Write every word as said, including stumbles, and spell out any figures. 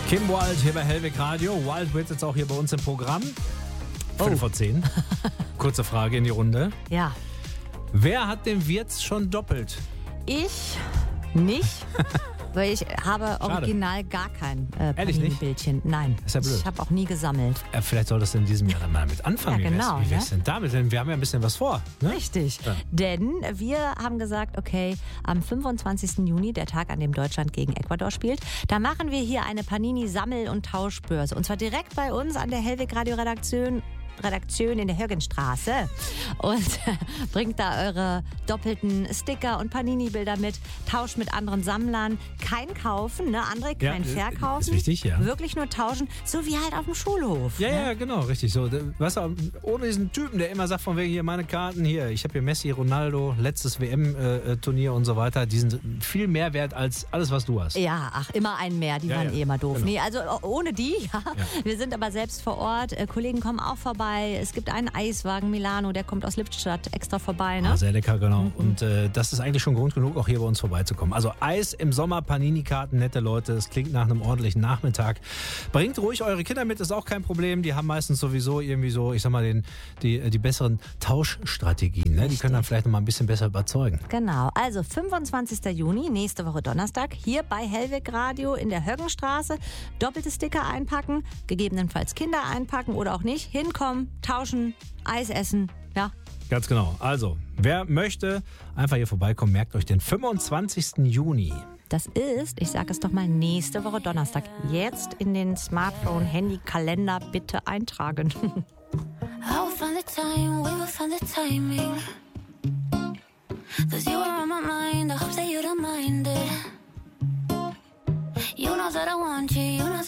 Kim Wilde hier bei Hellweg Radio. Wild wird jetzt auch hier bei uns im Programm. fünf Oh. vor zehn. Kurze Frage in die Runde. Ja, Wer hat den Wirtz schon doppelt? ich nicht, weil ich habe original gar kein äh, Ehrlich nicht? Panini-Bildchen. Nein, Ist ja blöd. ich habe auch nie gesammelt. Äh, vielleicht solltest du in diesem Jahr dann mal mit anfangen. Ja, Wie wär's- genau, Wie wär's ne? denn damit? Denn wir haben ja ein bisschen was vor. Ne? Richtig, Ja. denn wir haben gesagt, okay, am fünfundzwanzigsten Juni, der Tag, an dem Deutschland gegen Ecuador spielt, da machen wir hier eine Panini-Sammel- und Tauschbörse. Und zwar direkt bei uns an der Hellweg-Radio-Redaktion. Redaktion in der Hürgenstraße und bringt da eure doppelten Sticker und Panini-Bilder mit, tauscht mit anderen Sammlern, kein Kaufen, ne André, kein Ja, Verkaufen. ist wichtig, ja. Wirklich nur tauschen, so wie halt auf dem Schulhof. Ja, ne? ja, genau, richtig so. Weißt du, ohne diesen Typen, der immer sagt von wegen hier meine Karten hier, ich habe hier Messi, Ronaldo, letztes W M-Turnier und so weiter, die sind viel mehr wert als alles, was du hast. Ja, ach, immer ein mehr, die Ja, waren ja, eh immer doof. genau. Nee, also ohne die, ja. Ja. Wir sind aber selbst vor Ort, äh, Kollegen kommen auch vorbei. Es gibt einen Eiswagen, Milano, der kommt aus Lippstadt extra vorbei, ne? Ah, sehr lecker, genau. Und äh, das ist eigentlich schon Grund genug, auch hier bei uns vorbeizukommen. Also Eis im Sommer, Panini-Karten, nette Leute. Es klingt nach einem ordentlichen Nachmittag. Bringt ruhig eure Kinder mit, ist auch kein Problem. Die haben meistens sowieso irgendwie so, ich sag mal, den, die, die besseren Tauschstrategien. Ne? Die können dann vielleicht noch mal ein bisschen besser überzeugen. Genau, also fünfundzwanzigsten Juni, nächste Woche Donnerstag, hier bei Hellweg Radio in der Höggenstraße. Doppelte Sticker einpacken, gegebenenfalls Kinder einpacken oder auch nicht. Hinkommen, tauschen, Eis essen, ja. Ganz genau. Also, wer möchte, einfach hier vorbeikommen. Merkt euch den fünfundzwanzigsten Juni. Das ist, ich sag es doch mal, nächste Woche Donnerstag. Jetzt in den Smartphone-Handy-Kalender bitte eintragen. I will find the time, we will find the timing. Cause you are on my mind, I hope that you don't mind it. You know that I want you, you know